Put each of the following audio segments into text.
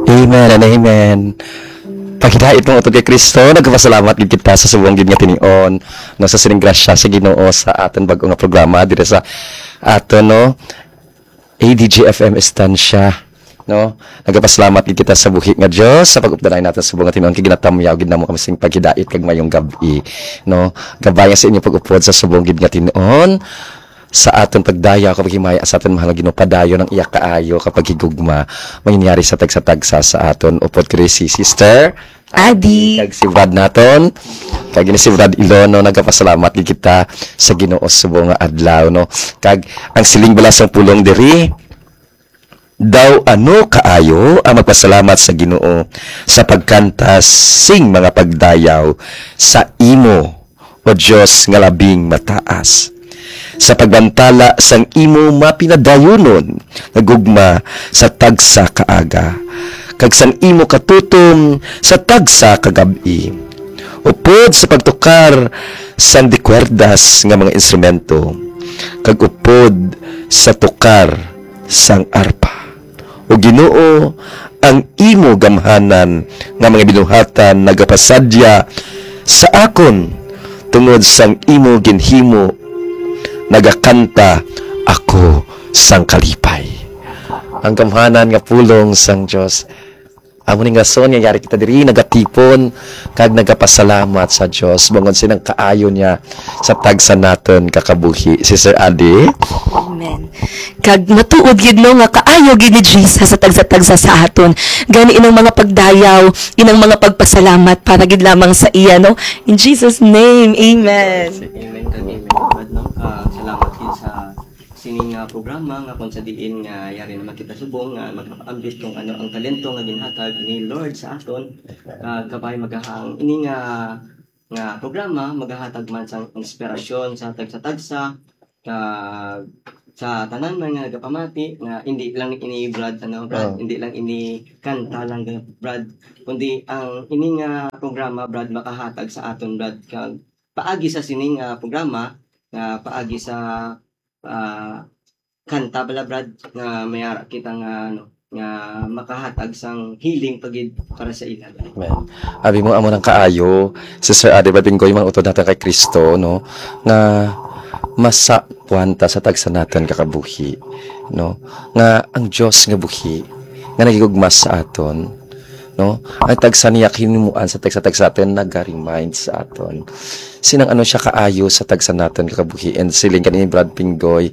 Amen and amen. Pagkidait mo utod kay Kristo, nagpasalamat gid kita sa subong gid nga tinion, no, sa sining grasya sa Ginoo sa aton bag-o nga programa diri sa aton, no, ADG-FM Estancia, no. Nagpasalamat gid kita sa buhi nga Dios sa pag-updanay natin sa subong nga tinion kay ginatamyaw gid namo kami sing pagkidait kag mayong gabi, no. Gabayan sa inyo pag-upod sa subong gid nga tinion sa aton pagdaya kapag himaya sa aton mahal Ginoo padayo ng iya kaayo kapag higugma mangyari sa tagsa-tagsa sa aton upod kay si Sister Adi kag si Brad naton kag ni si Brad Ilono. Nagapasalamat gid kita sa Ginoo subong nga adlaw, no, kag ang siling balas ng pulong diri daw ano kaayo ang magpasalamat sa Ginoo sa pagkantas sing mga pagdayaw sa imo o Dios nga labing mataas, sa pagbantala sang imo mapinadayonon nagugma sa tagsa kaaga kag sang imo katutom sa tagsa kagabi, upod sa pagtukar sang dikwerdas nga mga instrumento kag upod sa tukar sang arpa. O Ginoo, ang imo gamhanan nga mga binuhatan nagapasadya sa akon tungod sang imo ginhimo nagakanta ako sang kalipay. Ang gamhanan nga pulong sang Dios, amo ning rason nga yari kita diri nagatipon kag nagapasalamat sa Dios bangod sinang kaayo niya sa tagsa naton kakabuhi. Sister Adi. Amen. Kag matuod gid no nga kaayo gid ni Jesus sa tagsa-tagsa sa aton. Gani inang mga pagdayaw, inang mga pagpasalamat para gid lamang sa iya, no. In Jesus name. Amen. Amen kag amen. But no, salamat din sa sining programa nga kung sa diin nga yari naman kita subong nga magpaambis kung ano ang talento nga ginhatag ni Lord sa aton. Kabay magahang ini nga programa maghahatag man sang inspirasyon sa tagsa-tagsa sa tanan man nga nagapamati nga hindi lang ini Brad hindi lang ini kanta lang Brad, kundi ang ini nga programa Brad makahatag sa aton Brad kag paagi sa sining programa nga paagi sa kanta bala Brad nga mayara kita nga nga makahatag sang healing pagid para sa ila. Amen. Abi mo amo nang kaayo Sister Adi Batinggoy mga utod natin kay Kristo, no, nga masa puwanta sa tagsa naton kakabuhi, no, nga ang Dios nga buhi nga nagigugma sa aton, no, ang tagsa niya hinumuan sa tagsa aton nag-remind sa aton sinang ano siya kaayo sa tagsa naton kakabuhi. And siling kanini Brad Pinggoy,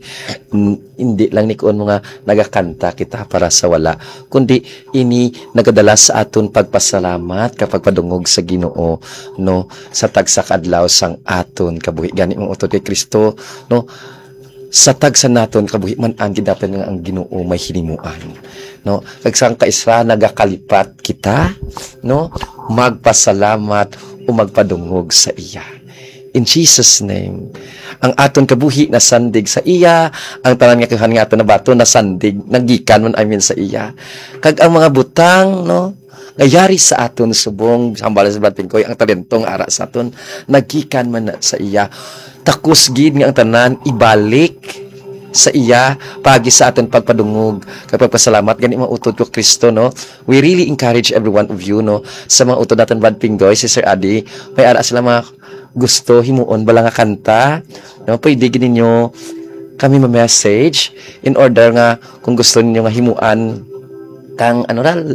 hindi lang ni kuon mga nagakanta kita para sa wala, kundi ini nagadala sa aton pagpasalamat kapag padungog sa Ginoo, no, sa tagsa kadlaw sang aton kabuhi. Gani mong utod kay Kristo, no, sa tagsa naton kabuhi man ang gidapan nga ang Ginoo may hinimuan, no, kag sang kaisra nagakalipat kita, no, magpasalamat o magpadungog sa iya. In Jesus name, ang aton kabuhi na sandig sa iya, ang tanan nga kahan nga aton na bato na sandig nagikan man amin sa iya. Kag ang mga butang, no, ngayari sa aton subong sambal sa bating koy ang talentong ara sa aton nagikan man sa iya. Takos gid nga ang tanan ibalik sa iya pagi sa aton pagpadungog kapag pasalamat. Gani mga utod ko Kristo, no, we really encourage every one of you, no, sa mga utod natin Brad Pinggoy, Sister Adi, may ara sila mga gusto himuon bala nga kanta, no, pwede gid ninyo kami ma-message in order nga kung gusto ninyo nga himuan kang ano ral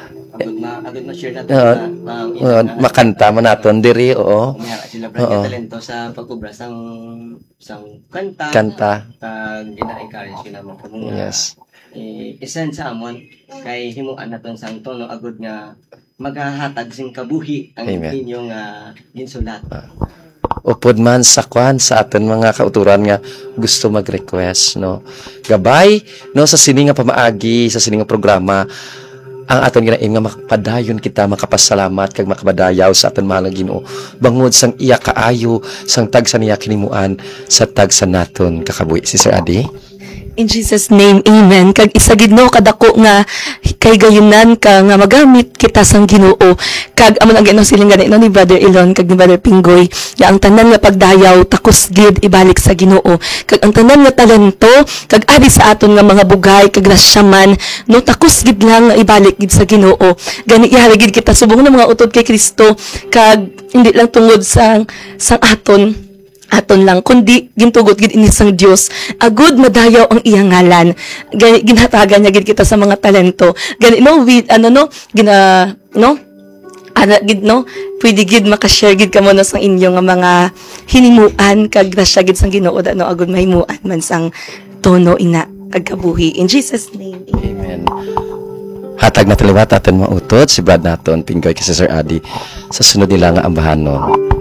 agad na share natin makanta man naton diri, oo. Mayara sila Brad talento sa pagkubra sang kanta kag gina-encourage sila mo kung yes, isen sa amon kay himuan naton sang tono agud nga maghahatag sing kabuhi ang inyong ginsulat. Upod man sa kwan sa aton mga kauturan nga gusto mag-request, no, gabay, no, sa sini nga pamaagi sa sini nga programa ang aton ginaim nga makapadayon kita makapasalamat kag makabadayaw sa aton mahal nga Ginoo bangod sang iya kaayo sang tagsa niya kinimuan sa tagsa naton kakabuhi. Sister Adi. In Jesus name, amen. Kag isagid no kadako nga kay gayunan ka nga magamit kita sang Ginoo. Kag amo ang Ginoo siling gani no ni Brother Elon kag ni Brother Pinggoy nga ang tanan nga pagdayaw takos gid ibalik sa Ginoo. Kag ang tanan nga talento kag abi sa aton nga mga bugay kag grasyaman no takos gid lang nga ibalik gid sa Ginoo. Gani ihari gid kita subong ng mga utod kay Kristo kag hindi lang tungod sang aton lang kundi gintugot gid ini sang Dios agud madayaw ang iyang ngalan. Gani ginhatagan niya gid kita sa mga talento gani no with gid no pwede gid makashare gid kamo na sang inyo nga mga hinimuan kag grasya gid sang Ginoo no agud mahimuan man sang tono ina kag kabuhi in Jesus name. Amen. Hatag na taliwat aton mga utod si Brad naton Pinggoy kay Sir Adi sa sunod nila nga ambahanon.